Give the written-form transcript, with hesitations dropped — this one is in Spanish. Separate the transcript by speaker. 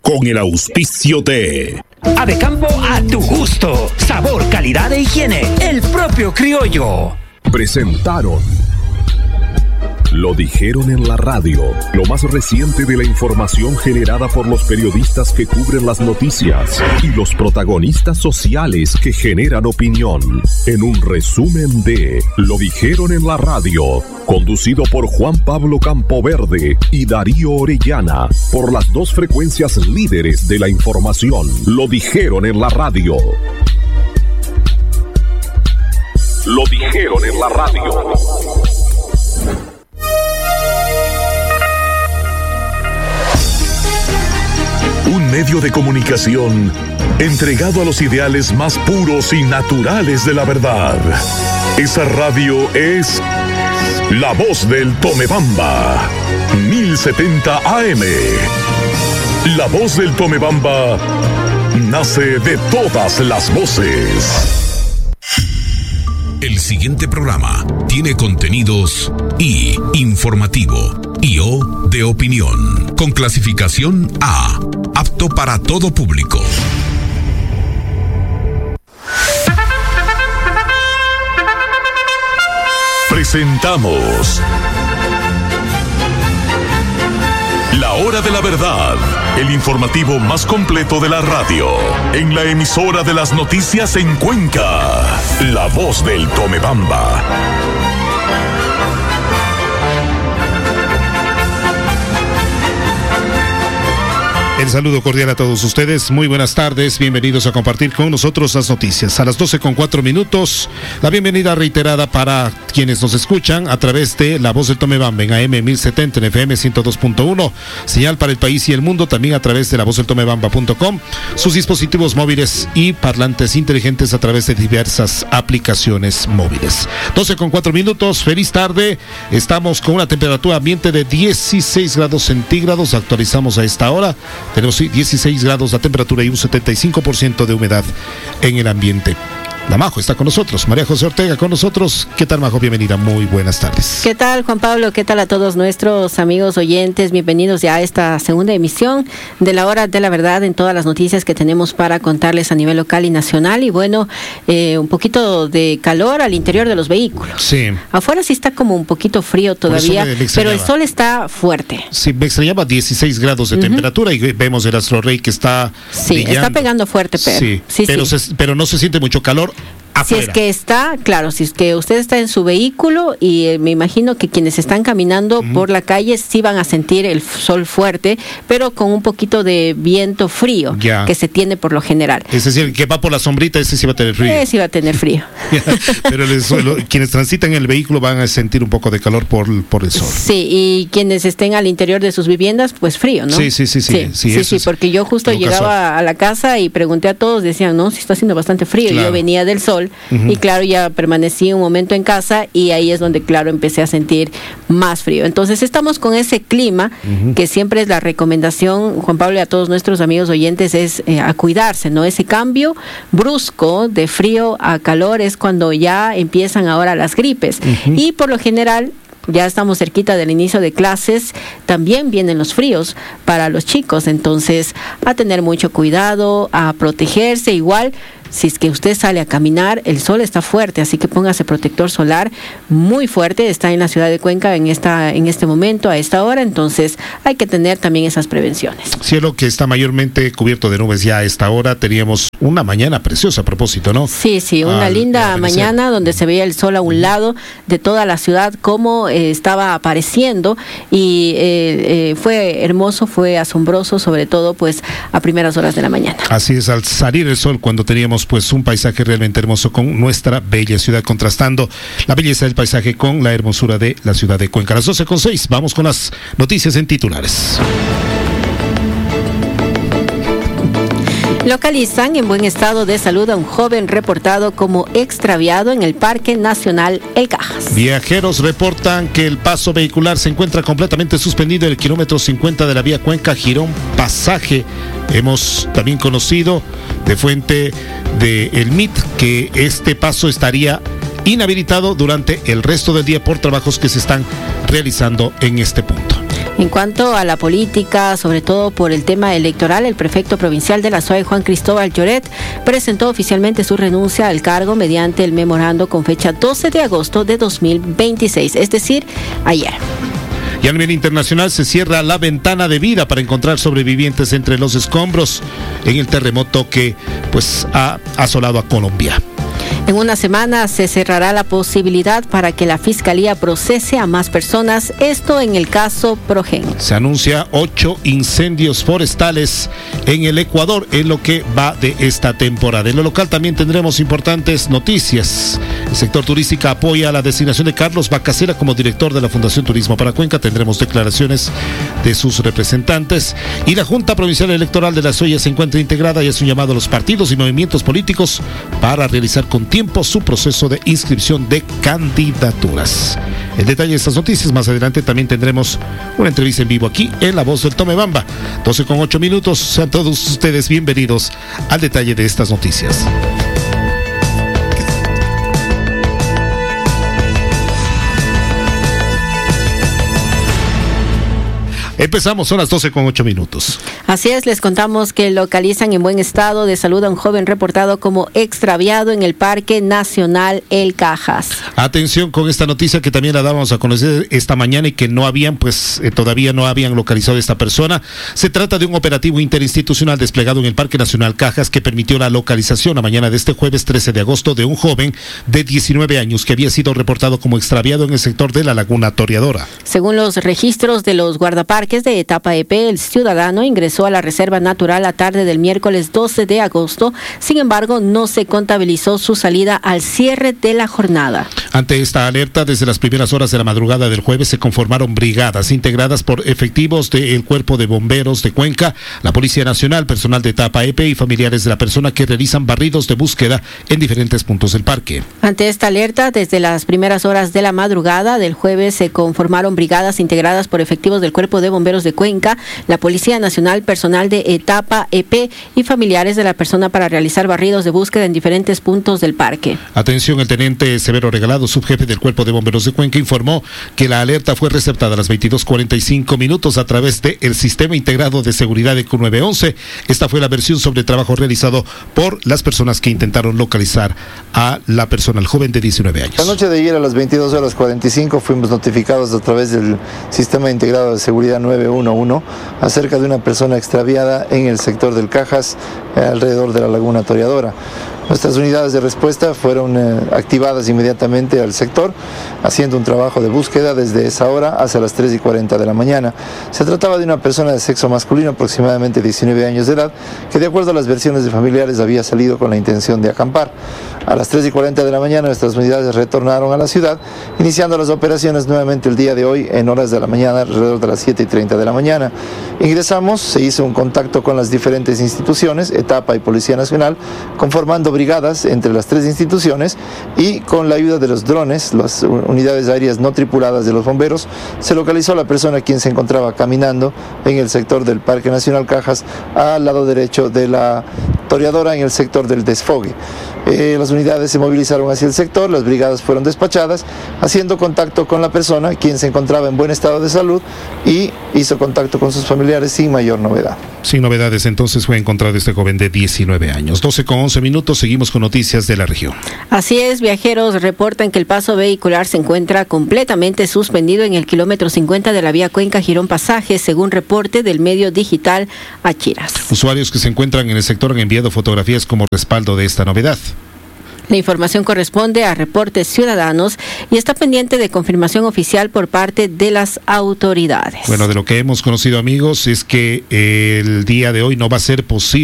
Speaker 1: con el auspicio de
Speaker 2: Avecampo a tu gusto. Sabor, calidad e higiene. El propio criollo.
Speaker 1: Presentaron Lo dijeron en la radio, lo más reciente de la información generada por los periodistas que cubren las noticias y los protagonistas sociales que generan opinión. En un resumen de Lo dijeron en la radio, conducido por Juan Pablo Campoverde y Darío Orellana, por las dos frecuencias líderes de la información. Lo dijeron en la radio. Lo dijeron en la radio. Un medio de comunicación entregado a los ideales más puros y naturales de la verdad. Esa radio es La Voz del Tomebamba, 1070 AM. La Voz del Tomebamba nace de todas las voces. El siguiente programa tiene contenidos I, informativo, y O, de opinión, con clasificación A, apto para todo público. Presentamos La Hora de la Verdad, el informativo más completo de la radio, en la emisora de las noticias en Cuenca, La Voz del Tomebamba.
Speaker 3: El saludo cordial a todos ustedes, muy buenas tardes, bienvenidos a compartir con nosotros las noticias. A las 12:04, la bienvenida reiterada para quienes nos escuchan a través de La Voz del Tomebamba en AM 1070, en FM 102.1, señal para el país y el mundo, también a través de lavozdeltomebamba.com, sus dispositivos móviles y parlantes inteligentes a través de diversas aplicaciones móviles. 12:04, feliz tarde, estamos con una temperatura ambiente de 16 grados centígrados, actualizamos a esta hora. Tenemos 16 grados la temperatura y un 75% de humedad en el ambiente. La Majo está con nosotros, María José Ortega con nosotros. ¿Qué tal, Majo? Bienvenida, muy buenas tardes.
Speaker 4: ¿Qué tal, Juan Pablo? ¿Qué tal a todos nuestros amigos oyentes? Bienvenidos ya a esta segunda emisión de La Hora de la Verdad en todas las noticias que tenemos para contarles a nivel local y nacional. Y bueno, un poquito de calor al interior de los vehículos.
Speaker 3: Sí.
Speaker 4: Afuera sí está como un poquito frío todavía, pero el sol está fuerte.
Speaker 3: Sí, me extrañaba 16 grados de temperatura y vemos el Astro Rey que está brillando.
Speaker 4: Está pegando fuerte, pero
Speaker 3: sí, pero no se siente mucho calor. Afuera. Si es que
Speaker 4: está, claro, si es que usted está en su vehículo y me imagino que quienes están caminando por la calle sí van a sentir el sol fuerte, pero con un poquito de viento frío que se tiene por lo general.
Speaker 3: Es decir, que va por la sombrita, ese sí va a tener frío.
Speaker 4: Sí va a tener frío.
Speaker 3: Pero quienes transitan en el vehículo van a sentir un poco de calor por el sol.
Speaker 4: Sí, y quienes estén al interior de sus viviendas, pues frío, ¿no? Sí, porque yo justo llegaba a la casa y pregunté a todos, decían, no, sí está haciendo bastante frío. Claro. Yo venía del sol. Y claro, ya permanecí un momento en casa y ahí es donde, claro, empecé a sentir más frío. Entonces estamos con ese clima que siempre es la recomendación, Juan Pablo, y a todos nuestros amigos oyentes, es a cuidarse, ¿no? Ese cambio brusco de frío a calor es cuando ya empiezan ahora las gripes. Y por lo general, ya estamos cerquita del inicio de clases, también vienen los fríos para los chicos, entonces a tener mucho cuidado, a protegerse. Igual, si es que usted sale a caminar, el sol está fuerte, así que póngase protector solar muy fuerte, está en la ciudad de Cuenca en este momento, a esta hora, entonces hay que tener también esas prevenciones.
Speaker 3: Cielo que está mayormente cubierto de nubes ya a esta hora, teníamos una mañana preciosa a propósito, ¿no?
Speaker 4: Sí, una linda mañana donde se veía el sol a un lado de toda la ciudad, como estaba apareciendo, y fue hermoso, fue asombroso, sobre todo pues a primeras horas de la mañana.
Speaker 3: Así es, al salir el sol, cuando teníamos pues un paisaje realmente hermoso con nuestra bella ciudad, contrastando la belleza del paisaje con la hermosura de la ciudad de Cuenca. A las 12:06, vamos con las noticias en titulares.
Speaker 4: Localizan en buen estado de salud a un joven reportado como extraviado en el Parque Nacional El Cajas.
Speaker 3: Viajeros reportan que el paso vehicular se encuentra completamente suspendido en el kilómetro 50 de la vía Cuenca-Girón Pasaje. Hemos también conocido de fuente de el MIT que este paso estaría inhabilitado durante el resto del día por trabajos que se están realizando en este punto.
Speaker 4: En cuanto a la política, sobre todo por el tema electoral, el prefecto provincial de la SUAY, Juan Cristóbal Lloret, presentó oficialmente su renuncia al cargo mediante el memorando con fecha 12 de agosto de 2026, es decir, ayer.
Speaker 3: Y a nivel internacional se cierra la ventana de vida para encontrar sobrevivientes entre los escombros en el terremoto que ha asolado a Colombia.
Speaker 4: En una semana se cerrará la posibilidad para que la Fiscalía procese a más personas, esto en el caso Progen.
Speaker 3: Se anuncia 8 incendios forestales en el Ecuador en lo que va de esta temporada. En lo local también tendremos importantes noticias. El sector turístico apoya la designación de Carlos Bacasera como director de la Fundación Turismo para Cuenca. Tendremos declaraciones de sus representantes. Y la Junta Provincial Electoral de la SUAY se encuentra integrada y hace un llamado a los partidos y movimientos políticos para realizar con tiempo su proceso de inscripción de candidaturas. El detalle de estas noticias más adelante. También tendremos una entrevista en vivo aquí en La Voz del Tomebamba. 12:08. Sean todos ustedes bienvenidos al detalle de estas noticias. Empezamos, son las 12:08.
Speaker 4: Así es, les contamos que localizan en buen estado de salud a un joven reportado como extraviado en el Parque Nacional El Cajas.
Speaker 3: Atención con esta noticia que también la dábamos a conocer esta mañana y que no habían, todavía no habían localizado a esta persona. Se trata de un operativo interinstitucional desplegado en el Parque Nacional Cajas que permitió la localización a mañana de este jueves 13 de agosto de un joven de 19 años que había sido reportado como extraviado en el sector de la Laguna Toreadora.
Speaker 4: Según los registros de los guardaparques de etapa EP, el ciudadano ingresó a la reserva natural la tarde del miércoles 12 de agosto. Sin embargo, no se contabilizó su salida al cierre de la jornada.
Speaker 3: Ante esta alerta, desde las primeras horas de la madrugada del jueves se conformaron brigadas integradas por efectivos del Cuerpo de Bomberos de Cuenca, la Policía Nacional, personal de etapa EP y familiares de la persona que realizan barridos de búsqueda en diferentes puntos del parque.
Speaker 4: Ante esta alerta, desde las primeras horas de la madrugada del jueves se conformaron brigadas integradas por efectivos del Cuerpo de Bomberos de Cuenca, la Policía Nacional, personal de etapa EP y familiares de la persona para realizar barridos de búsqueda en diferentes puntos del parque.
Speaker 3: Atención, el teniente Severo Regalado, subjefe del Cuerpo de Bomberos de Cuenca, informó que la alerta fue receptada a las 22:45 a través del Sistema Integrado de Seguridad de Q911. Esta fue la versión sobre el trabajo realizado por las personas que intentaron localizar a la persona, el joven de 19 años.
Speaker 5: La noche de ayer a las 22:45 fuimos notificados a través del Sistema Integrado de Seguridad 911 acerca de una persona extraviada en el sector del Cajas, alrededor de la Laguna Toreadora. Nuestras unidades de respuesta fueron activadas inmediatamente al sector, haciendo un trabajo de búsqueda desde esa hora hasta las 3:40 de la mañana. Se trataba de una persona de sexo masculino, aproximadamente 19 años de edad, que de acuerdo a las versiones de familiares había salido con la intención de acampar. A las 3:40 de la mañana nuestras unidades retornaron a la ciudad, iniciando las operaciones nuevamente el día de hoy en horas de la mañana, alrededor de las 7:30 de la mañana. Ingresamos, se hizo un contacto con las diferentes instituciones, etapa y Policía Nacional, conformando brigadas entre las tres instituciones y con la ayuda de los drones, las unidades aéreas no tripuladas de los bomberos, se localizó a la persona quien se encontraba caminando en el sector del Parque Nacional Cajas al lado derecho de la Toreadora en el sector del desfogue. Las unidades se movilizaron hacia el sector, las brigadas fueron despachadas, haciendo contacto con la persona quien se encontraba en buen estado de salud y hizo contacto con sus familiares sin mayor novedad.
Speaker 3: Sin novedades, entonces fue encontrado este joven de 19 años. 12:11, seguimos con noticias de la región.
Speaker 4: Así es, viajeros reportan que el paso vehicular se encuentra completamente suspendido en el kilómetro 50 de la vía Cuenca-Girón Pasajes, según reporte del medio digital Achiras.
Speaker 3: Usuarios que se encuentran en el sector han enviado fotografías como respaldo de esta novedad.
Speaker 4: La información corresponde a reportes ciudadanos y está pendiente de confirmación oficial por parte de las autoridades.
Speaker 3: Bueno, de lo que hemos conocido, amigos, es que el día de hoy no va a ser posible